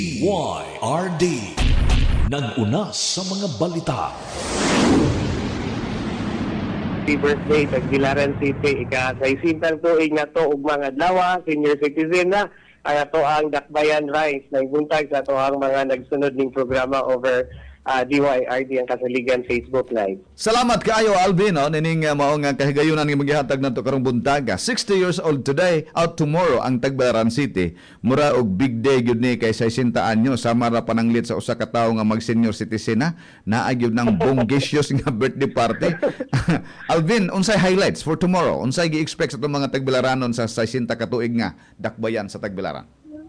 YRD nag-una sa mga balita. Happy birthday Tagbilaran City, ika sa isintang tuig na to ug mga adlaw, senior citizen na ang ato ang Dakbayan Rice nagbuntag sa ato ang mga nagsunod ning programa over DYRD ang Kasaligan Facebook Live. Salamat kaayo Alvin nining mao nga kahigayunan nga magihatag nato karong buntaga. 60 years old today, out tomorrow ang Tagbilaran City. Mura og big day gyud ni kay 60 anyo sama ra pananglit sa usa ka tawo nga mag senior citizen na naag gyud nang bonggisious nga birthday party. Alvin, unsay highlights for tomorrow? Unsay gi-expect sa itong mga Tagbilaranon sa 60 ka tuig nga dakbayan sa Tagbilaran?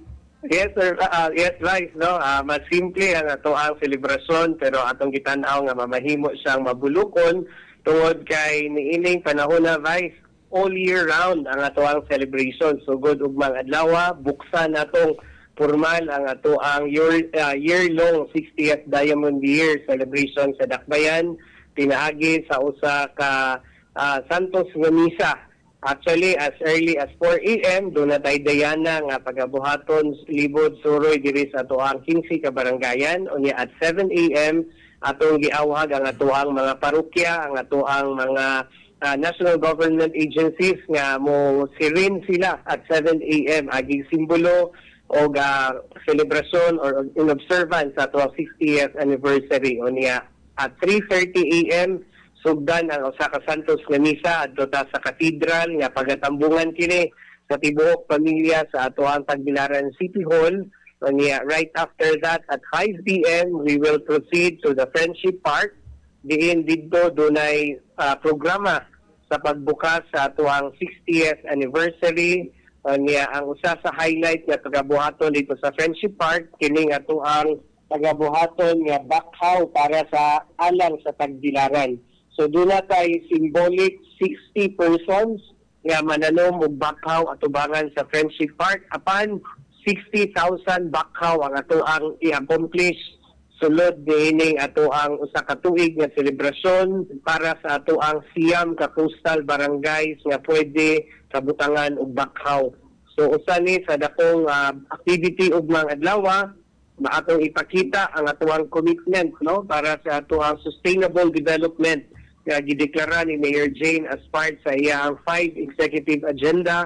Yes sir, yes right no. Mas simple ang ato ang selebrasyon pero atong gitanaw nga mamahimo siyang mabulukon tungod kay niining panahon na Vice all year round ang ato ang celebration. So good ug mga adlaw buksan natong formal ang ato ang year-long 60th Diamond Year celebration sa Dakbayan pinaagi sa usa ka Santos nga misa. Actually, as early as 4 a.m., doon na tayo dayana nga pagabuhaton libod suroy diri sa atoang 15 ka barangayan. Unya at 7 a.m., atong giawhag ang atoang mga parokya, ang atoang mga national government agencies nga mo sirin sila at 7 a.m. aging simbolo o celebration or in observance sa atoang 60th anniversary. Unya at 3:30 a.m., sugdan ang usa ka Santos nga misa adto ta sa katedral nga pagatambungan kini sa tibuok pamilya sa ato ang Tagbilaran City Hall. And right after that at 5 p.m. we will proceed to the Friendship Park. Diin didto dunay programa sa pagbukas sa ato ang 60th anniversary. And ang usa sa highlight nga pagabuhaton dito sa Friendship Park kining ato ang pagabuhaton nga bakhaw para sa alang sa Tagbilaran. So doon na tayo symbolic 60 persons nga mananom og bakhaw atubangan sa Friendship Park. Apan 60,000 bakhaw ang ato ang i-accomplish sulod diining ato ang usa ka tuig nga selebrasyon para sa ato ang siyam ka coastal barangays nga pwede kabutangan og bakhaw. So usa ni sa dakong activity ug mga adlaw atong ipakita ang ato ang commitment no para sa ato ang sustainable development nga gideklara ni Mayor Jane as part sa iyang 5 executive agenda.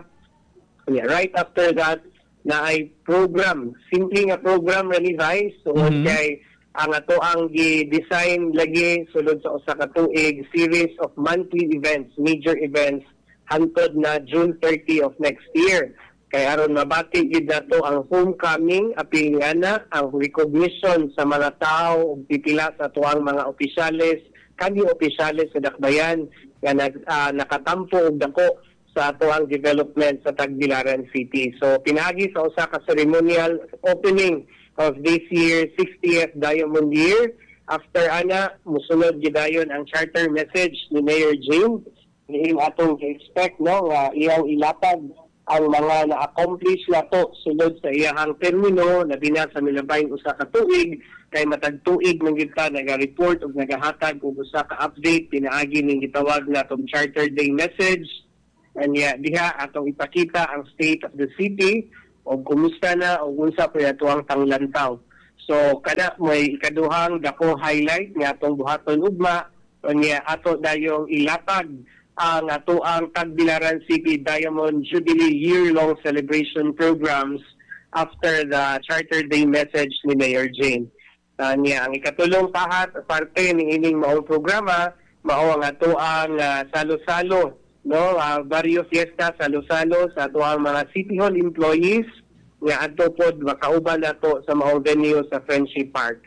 Right after that, na ay program, simple nga program really Vice, tungod kay ang ato ang gi-design lagi sulod sa usa ka tuig series of monthly events, major events hangtod na June 30 of next year. Kay aron mabati gid nato ang homecoming apil ana ang recognition sa mga tao ug pipila sa tuang mga opisyales kanhi opisyalis sa Dakbayan nga nakatampo og dako sa atoang development sa Tagbilaran City. So pinagi sa usa ka ceremonial opening of this year 60th Diamond Year. After ana musunod gidayon ang charter message ni Mayor Jane. Ni atong expect no nga iyang ilatag ang mga na-accomplish nato sulod sa iyang termino na bina sa milabayng usa ka tuig kay matag tuig man gid ta naga-report ug nagahatag og usa ka update pinaagi ning gitawag natong Charter Day message. And diha atong ipakita ang state of the city og kumusta na og unsa pa atuang tanglantaw. So kada may ikaduhang dako highlight nga atong buhaton ugma unya ato dayong ilatag ang ato ang Tagbilaran City Diamond Jubilee year-long celebration programs after the Charter Day message ni Mayor Jane. Ang ikatulong pahat parte ni ining maong programa mao ang ato ang salo-salo no barrio fiesta salo-salo sa ato ang mga City Hall employees nga adto pod makauban nato sa maong venue sa Friendship Park.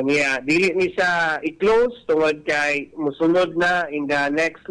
Dili ni siya i-close tungod kay musunod na in the next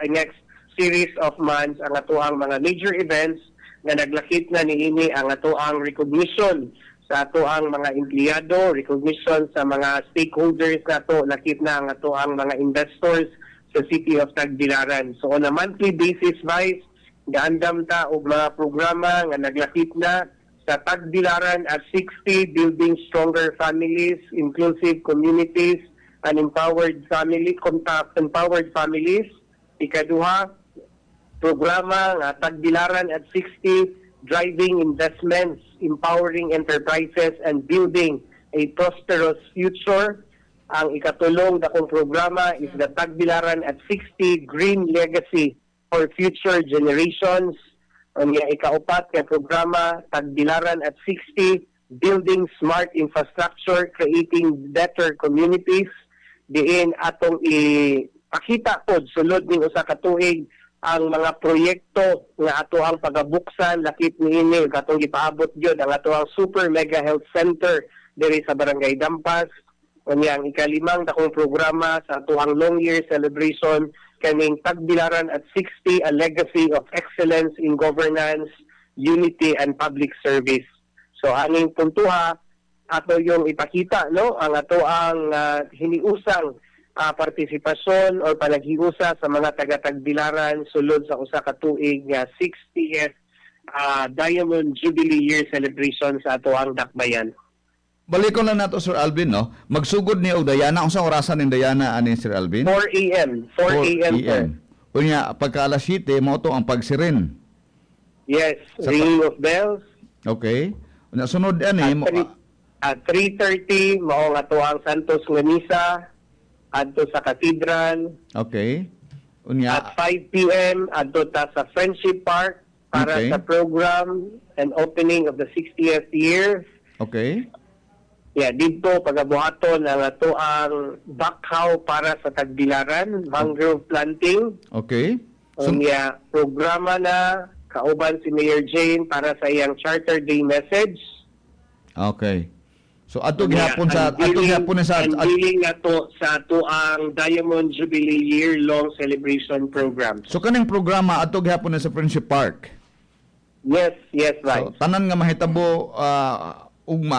series of months ang atoang mga major events nga naglakip na niini ang atoang recognition sa atoang mga empleyado, recognition sa mga stakeholders nato, lakip na ang atoang mga investors sa City of Tagbilaran. So on a monthly basis, Vice, gaandam ta og mga programa nga naglakip na sa Tagbilaran at 60 Building Stronger Families, Inclusive Communities, and Empowered Families. Ikaduha, programa nga Tagbilaran at 60 driving investments, empowering enterprises, and building a prosperous future. Ang ikatulong dakong programa is the Tagbilaran at 60 Green Legacy for Future Generations. Ang ikaupat nga programa, Tagbilaran at 60 Building Smart Infrastructure, Creating Better Communities. Diin atong ipakita pod sulod ning usa ka tuig ang mga proyekto nga ato ang pagabuksan lakip niini katong gipaabot gyud ang ato ang Super Mega Health Center diri sa Barangay Dampas. Unyang ikalimang dakong programa sa ato ang long year celebration kaning Tagbilaran at 60, a legacy of excellence in governance, unity and public service. So aning puntuha ato yung ipakita no ang ato ang hiniusang partisipasyon o panaghiusa sa mga taga-Tagbilaran sulod sa usa ka tuig nga 60th Diamond Jubilee Year celebration sa ato ang dakbayan. Balikon lang nato Sir Alvin no. Magsugod ni og Dayana unsa orasan ning Dayana ani Sir Alvin? 4 AM. 4 AM. Unya pagka alas 7 mo to ang pagsirin. Yes, ringing of bells. Okay. Unya sunod ani mo at 3:30 mao nga to ang Santos nga misa adto sa katedral. Okay. Unya at 5 PM adto ta sa Friendship Park para sa program and opening of the 60th year. Okay. Yeah, dito pagabuhaton ang ato ang bakhaw para sa Tagbilaran, mangrove planting. Okay. So, programa na kauban si Mayor Jane para sa iyang Charter Day message. Okay. So ato gihapon sa dealing nato sa ato ang Diamond Jubilee Year Long Celebration Program. So kaning programa ato gihapon na sa Friendship Park. Yes, right. So tanan nga mahitabo ugma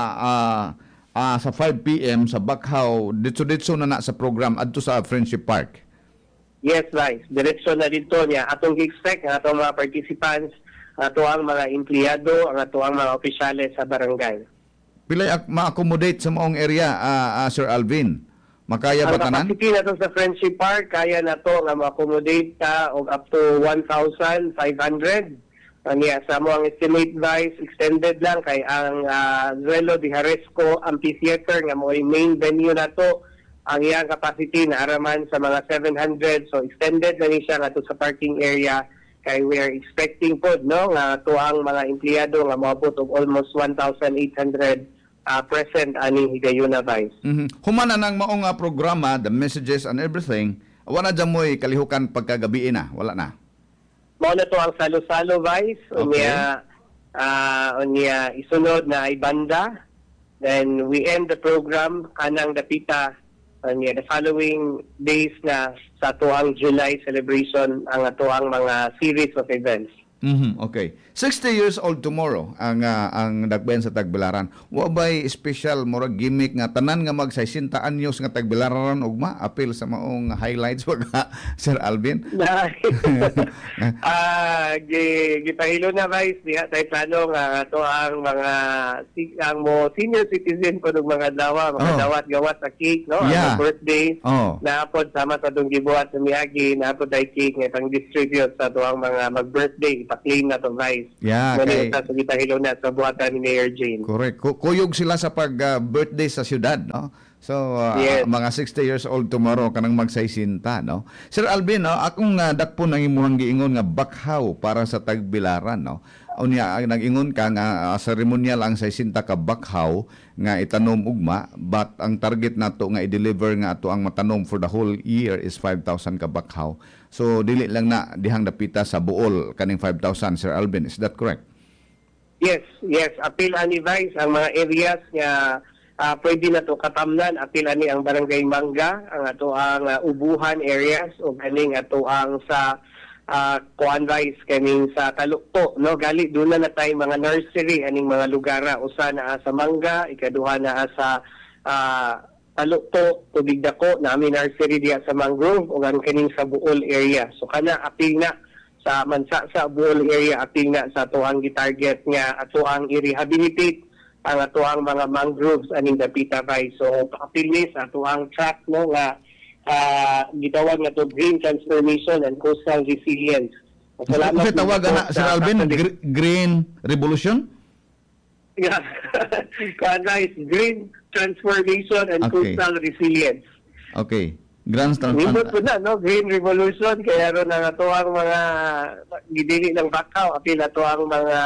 sa 5 PM sa Bakhaw ditso na sa program adto sa Friendship Park. Yes, right. Direksyon na dito niya atong gi-expect ang atong mga participants, ato ang mga empleyado, ang ato ang mga opisyales sa barangay. Pilay ma-accommodate sa maong area, Sir Alvin? Makaya ba tanan? Ang capacity na to sa Friendship Park, kaya na to nga ma-accommodate ka og up to 1,500. Niya, sa mo ang estimate vice, extended lang kay ang Zuelo de Jaresco Amphitheater nga mo main venue na to. Ang iyang capacity na araman sa mga 700. So extended na ni siya nga to sa parking area. Kay we are expecting po no nga to ang mga empleyado nga moabot og almost 1,800 present ani higayuna vice. Humana nang maong programa, the messages and everything, wala dyan mo'y kalihukan pagkagabi na, wala na. Mao na to ang salo-salo vice, unya isunod na ay banda. Then we end the program kanang dapita the following days na sa atuang July celebration ang atuang mga series of events. Okay. 60 years old tomorrow ang Dakbayan sa Tagbilaran. Wa bay special murag gimmick nga tanan nga mag 60 anyos nga Tagbilaran ugma apil sa maong highlights wag Sir Alvin. Gipahilo na vice diha tay plano nga ato ang mga ang mo senior citizen ko ng mga dawat gawat sa cake no ang birthday naapod sama sa dong gibuhat sa miagi naapod ay cake nga pang distribute sa tuang mga mag-birthday ipa-claim na to vice. Okay. Sa gipahilo na sa buhatan ni Mayor Jane. Correct. Kuyog sila sa pag-birthday sa syudad, no? So, mga 60 years old tomorrow kanang magsaysinta, no? Sir Alvin, no, akong dakpo nang imuhang giingon nga bakhaw para sa Tagbilaran, no? Unya nag-ingon ka nga ceremonial ang 60 ka bakhaw nga itanom ugma, but ang target nato nga i-deliver nga ato ang matanom for the whole year is 5,000 ka bakhaw. So dili lang na dihang dapita sa buol kaning 5,000, Sir Alvin, is that correct? Yes. Apil ani vice ang mga areas nga pwede na to katamnan. Apil ani ang Barangay Mangga, ang ato ang Ubuhan areas o kaning ato ang sa kuan vice kaning sa Talukto no gali doon na tay mga nursery aning mga lugara usa na sa Mangga, ikaduha na sa Talukto, Tubig Dako, nami nursery diya sa Mangrove o ang kaning sa Buol area. So kana apil na sa Mansa sa Buol area, apil na sa atuang gitarget nga atuang i-rehabilitate ang atuang mga mangroves aning dapita vice. So apil ni sa atuang track no nga gitawag na to green transformation and coastal resilience Kasi tawagan na, Sir Alvin, Green Revolution? Yeah. Guys, green transformation and coastal resilience. Okay. Grand Nimot po na, no? Green Revolution, kaya ron na ito ang mga gidili ng bakaw, apil na ito ang mga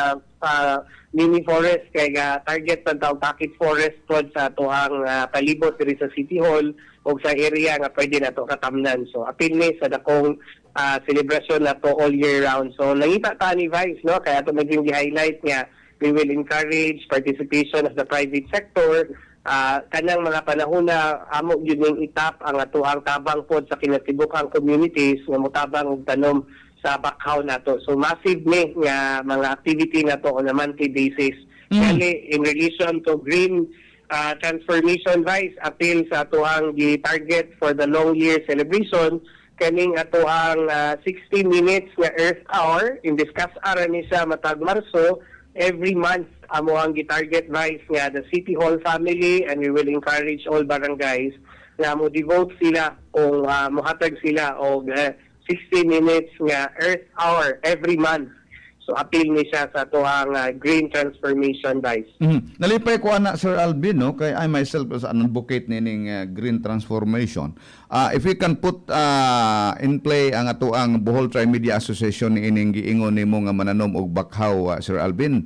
mini forest, kaya target ng taong pocket forest po sa ito ang palibot diri sa City Hall o sa area nga pwede na ito katamnan. So, apil ni sa dakong celebration na ito all year round. So, nangita ta ni Vice, no? Kaya ito naging highlight nga, we will encourage participation of the private sector. Kanang mga panahon na amo yun yung itap ang atuang tabang pod sa kinatibukang communities nga mutabang og tanom sa bakhaw nato. So massive ni nga mga activity nato on a monthly basis. Kali in relation to green transformation, Vice, appeal sa atuang gi-target for the long year celebration kaning atuang 60 minutes nga Earth Hour in discuss ara ni sa matag Marso every month. Amo ang gitarget, Vice, nga the City Hall family, and we will encourage all barangays nga mo devote sila o muhatag sila o 60 minutes nga Earth Hour every month. So appeal ni siya sa tuang green transformation, Vice. Nalipay ko ana, Sir Alvin, no? Kay I myself as an advocate nining green transformation. If we can put in play ang atuang Bohol Tri-Media Association ni ining giingon nimo nga mananom og bakhaw, Sir Alvin,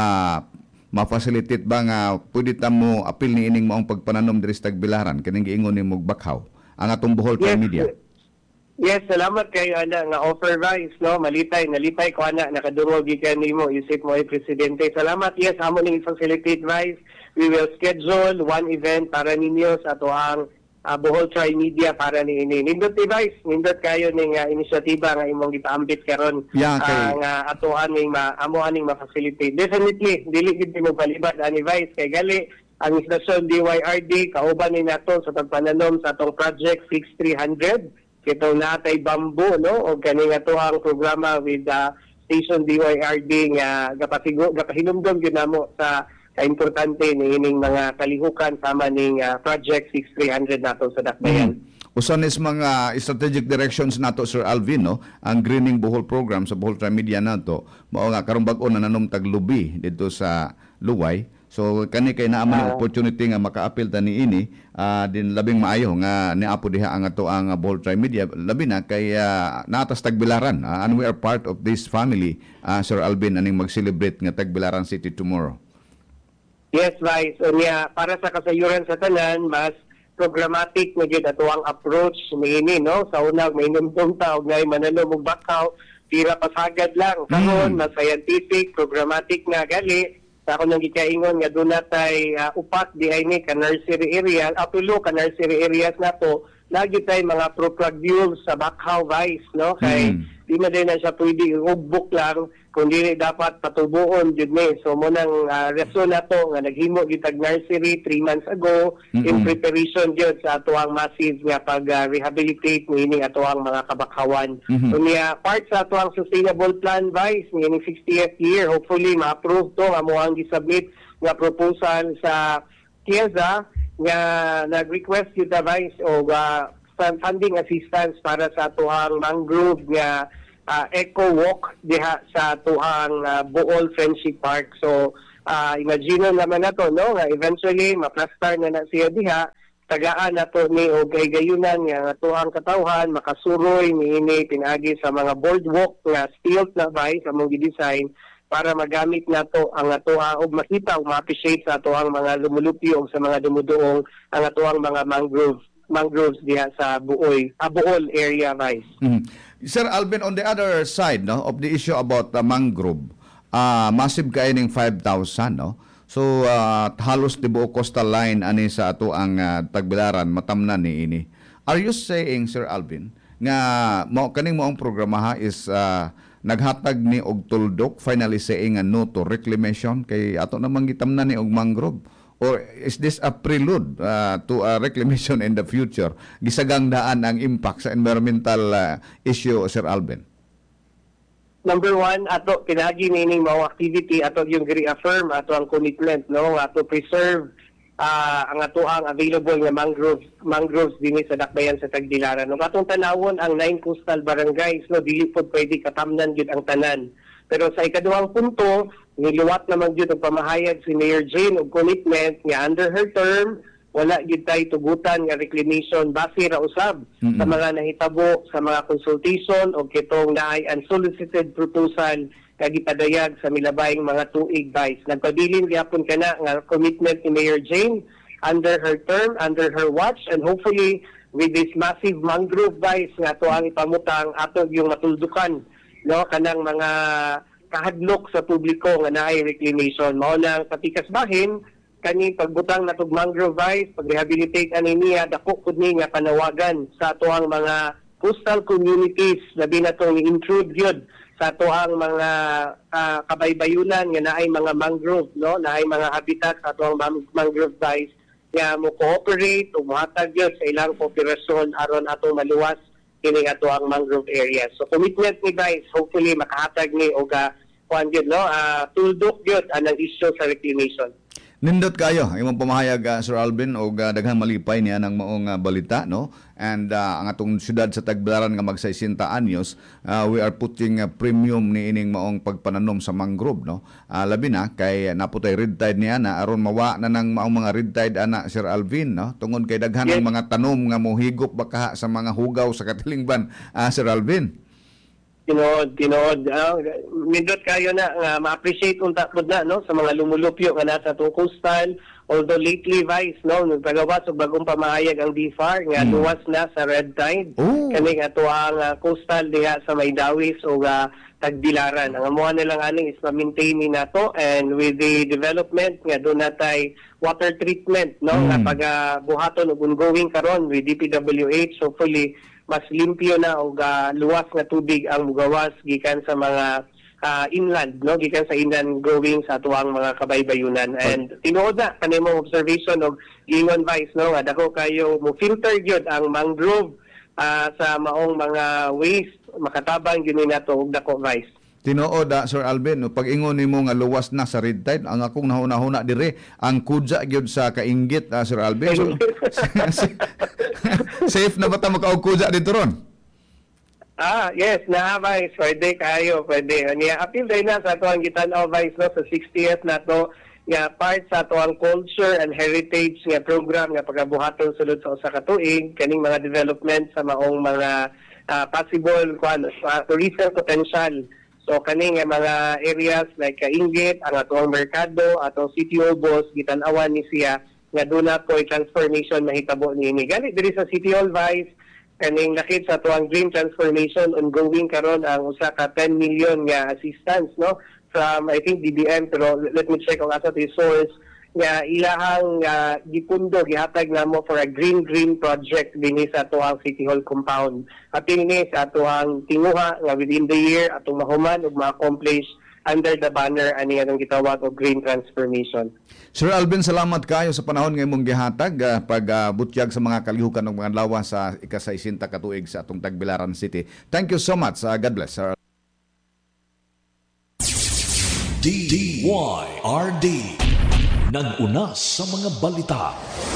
ma-facilitate ba nga pwede ta mo apil ni ining maong pagpananom diri sa Tagbilaran kaning giingon nimo og bakhaw ang atong Bohol Tri-Media? Yes, salamat kayo ana nga offer, Vice, no? Nalipay ko ana nakadungog gikan nimo isip mo ay presidente. Salamat. Yes, amo ning facilitate, Vice. We will schedule one event para ninyo sa atuang Bohol Tri-Media para ni ini. Nindot ni Vice, nindot kayo ning inisyatiba nga imong gipaambit karon nga atuan ning amo aning ma-facilitate. Definitely dili gid mo palibad ani, Vice, kay gali ang istasyon DYRD kauban ni nato sa pagpananom sa atong project 6300. Ito natay bamboo, no? O kaning atuang programa with station DYRD nga gapahinumdom gyud namo sa kaimportante ni ining mga kalihukan sama ning project 6300 nato sa Dakbayan. Usan is mga strategic directions nato, Sir Alvin, no? Ang Greening Bohol program sa Bohol Tri-Media nato mao nga karong bag-o na nanom taglubi dito sa Luway. So kani kay naaman ang opportunity nga maka-apil ta ni ini din labing maayo nga niapo diha ang ato ang Bohol Tri-Media labi na kay natas Tagbilaran, and we are part of this family, Sir Alvin, aning mag-celebrate nga Tagbilaran City tomorrow. Yes, Vice. Unya para sa kasayuran sa tanan, mas programmatic na gyud ato ang approach niini, no? Sa una mainumdum ta og nay mananom og bakhaw, tira pasagad lang. Karon mas scientific, programmatic na gali. Sa ako nang gikaingon nga doon natay upat di ay ni ka nursery area, tulo ka nursery areas na to, lagi tay mga propagules sa bakhaw, Vice, no? Kay di na din na siya pwede i-book lang, kundi dapat patubuon jud ni. So mo nang reason na to nga naghimo gitag nursery 3 months ago in preparation jud sa atuang massive nga pag-rehabilitate ni atuang mga kabakhawan. So niya part sa atuang sustainable plan, Vice, ni 60th year, hopefully ma-approve to amo ang gi-submit nga proposal sa TIEZA nga nag-request yun na, Vice, o funding assistance para sa atuang mangrove nga eco walk diha sa atuang Bohol Friendship Park. So imagine naman nato, no, nga eventually maplastar na siya diha, tagaan nato ni og gayunan nga atuang katawhan makasuroy niini pinagi sa mga boardwalk nga stilt na, Vice, among gi-design para magamit nato ang atoa og makita ug ma-appreciate sa atoang mga lumulupi o sa mga dumuduong ang atoang mga mangroves diha sa Bohol area, Vice. Sir Alvin, on the other side, no, of the issue about the mangrove, massive kaining 5,000, no? So halos tibuok coastal line ani sa ato ang Tagbilaran matamnan ni ini. Are you saying, Sir Alvin, nga kaning moong programa is naghatag ni og tuldok finally saying no to reclamation kay ato namang gitamnan ni og mangrove? Or is this a prelude to a reclamation in the future? Gisagang daan ang impact sa environmental issue, Sir Alvin? Number one, ato pinagi nining mga activity ato yung reaffirm ato ang commitment, no, to preserve ang atoang available nga mangroves dinhi sa dakbayan sa Tagbilaran. Ug atong tanawon ang 9 coastal barangays, no, dili pod pwede katamnan gyud ang tanan. Pero sa ikaduhang punto, niluwat naman gyud og pamahayag si Mayor Jane og commitment nga under her term wala gyud tay tugutan nga reclamation base ra usab sa mga nahitabo sa mga consultation o kitong naay unsolicited proposal nga gipadayag sa milabayng mga tuig, Vice. Nagpabilin gyapon kana nga commitment ni Mayor Jane under her term, under her watch, and hopefully with this massive mangrove, Vice, nga to ang ipamutang ato yung matuldukan, no, kanang mga kahadlok sa publiko nga naay reclamation. Mao nang patikas bahin kani pagbutang natog mangrove, Vice, pag-rehabilitate ani niya dako pud ni nga panawagan sa atoang mga coastal communities labi na tong intrude gyud sa atoang mga kabaybayunan nga naay mga mangrove, no, naay mga habitat sa atoang mangrove, Vice, nga mo cooperate o mohatag gyud sa ilang kooperasyon aron atong maluwas kini atoang mangrove areas. So commitment ni Vice, hopefully makahatag ni og kuan gyud, no, tuldok gyud anang issue sa reclamation. Nindot kayo imong pamahayag, Sir Alvin, og daghang malipay niya ng maong balita, no? And ang atong syudad sa Tagbilaran nga mag 60 anyos, we are putting a premium ni ining maong pagpananom sa mangrove, no? Labi na kay naputay red tide niya na aron mawa na ng maong mga red tide ana, Sir Alvin, no? Tungod kay daghan ng mga tanom nga mohigop baka sa mga hugaw sa katilingban, Sir Alvin. Tinood. Nindot kayo na nga ma-appreciate unta pod na, no, sa mga lumulupyo nga nasa atong coastal. Although lately, Vice, no, nagpagawas og bagong pamahayag ang DFAR nga luwas na sa red tide. Kani ato ang coastal diha sa Maydawis o Tagbilaran. Ang amuhan nilang aning is ma-maintain ni nato, and with the development nga doon natay water treatment, no, nga pag-buhaton og ongoing karon with DPWH, hopefully mas limpyo na og luwas nga tubig ang mugawas gikan sa mga inland, no, gikan sa inland growing sa atuang mga kabaybayunan. And tinuod na kanimo observation og lingon, Vice, no, nga dako kayo mo filter gyud ang mangrove sa maong mga waste, makatabang gyud nato og dako, Vice. Tinuod, Sir Alvin, no, pag-ingon nimo nga luwas na sa red tide, ang akong nahuna-huna dire ang kudya gyud sa kainggit, Sir Alvin. So, safe na ba ta makaog kudya dito ron? Yes, Vice, pwede kayo, pwede. Niya appeal day na sa atoang gitan-aw, Vice, no, sa 60th nato nga part sa atoang culture and heritage nga program nga pagabuhaton sulod sa usa ka tuig kaning mga development sa maong mga possible tourism potential. So kaning mga areas like Kainggit, ang atong merkado, atong City Hall boss, gitan-awan ni siya nga doon na po transformation mahitabo niini. Galit diri sa City Hall, Vice, kaning lakit sa atong green transformation ongoing karon ang usa ka 10 million nga assistance, no, from I think DBM, pero let me check ang asa the source nga ilahang gipundo gihatag namo for a green project dinhi sa atoang City Hall compound. Apil ni sa atoang tinguha nga within the year atong mahuman ug ma-accomplish under the banner ani atong gitawag og green transformation. Sir Alvin, salamat kayo sa panahon nga imong gihatag pagbutyag sa mga kalihukan ng mga lawas sa ika-60 ka tuig sa atong Tagbilaran City. Thank you so much. God bless, Sir. DYRD nag-una sa mga balita.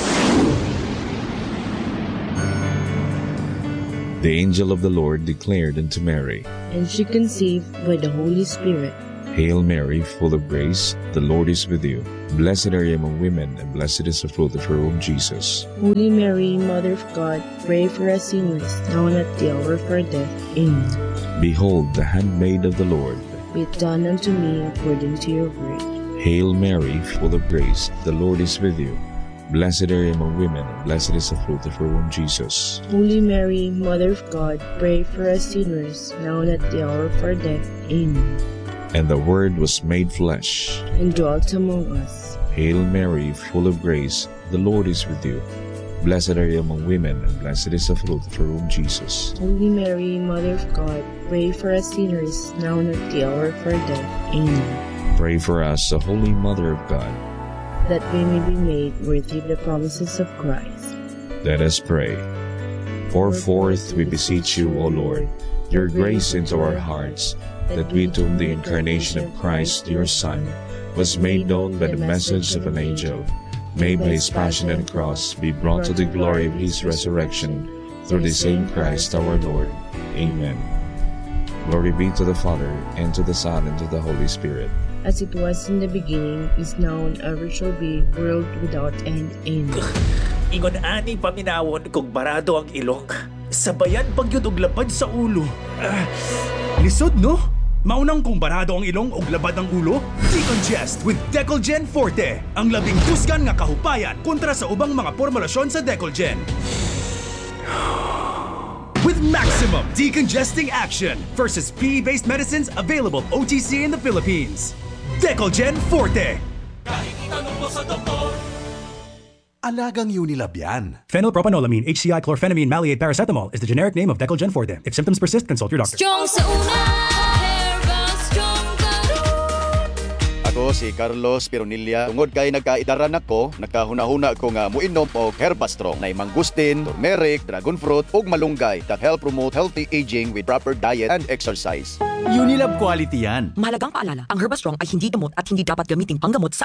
The angel of the Lord declared unto Mary, and she conceived by the Holy Spirit. Hail Mary, full of grace, the Lord is with you. Blessed are you among women, and blessed is the fruit of her womb, Jesus. Holy Mary, Mother of God, pray for us sinners, now and at the hour of our death. Amen. Behold, the handmaid of the Lord. Be it done unto me according to your word. Hail Mary, full of grace, the Lord is with you. Blessed are you among women, and blessed is the fruit of her womb, Jesus. Holy Mary, Mother of God, pray for us sinners, now and at the hour of our death. Amen. And the Word was made flesh, and dwelt among us. Hail Mary, full of grace, the Lord is with you. Blessed are you among women, and blessed is the fruit of her womb, Jesus. Holy Mary, Mother of God, pray for us sinners, now and at the hour of our death. Amen. Pray for us, O Holy Mother of God, that we may be made worthy of the promises of Christ. Let us pray. Pour forth, we beseech you, O Lord, your grace into our hearts, that we, to whom the incarnation of Christ, your Son, was made known by the message of an angel, may by his passion and cross be brought to the glory of his resurrection, through the same Christ our Lord. Amen. Glory be to the Father, and to the Son, and to the Holy Spirit. As it was in the beginning, is now, and ever shall be, world without end. Amen. Ingon ani paminawon kung barado ang ilong. Sabayan pagyud og labad sa ulo. Lisod, no? Maunang kung barado ang ilong o labad ang ulo? Decongest with Decolgen Forte. Ang labing tusgan nga kahupayan kontra sa ubang mga formulasyon sa Decolgen. With maximum decongesting action versus PE-based medicines available OTC in the Philippines. Decolgen Forte. Alagang Unilab yan. Phenylpropanolamine, HCI, chlorphenamine, maleate, paracetamol is the generic name of Decolgen Forte. If symptoms persist, consult your doctor. Strong sa una, Herba Strong karon. Ako si Carlos Pironilla. Tungod kay nagkaidaran ako, nagkahuna-huna ko nga muinom og Herbastrong na mangustin, turmeric, dragon fruit ug malunggay that help promote healthy aging with proper diet and exercise. Unilab quality yan. Mahalagang paalala, ang Herbastrong ay hindi gamot at hindi dapat gamitin panggamot sa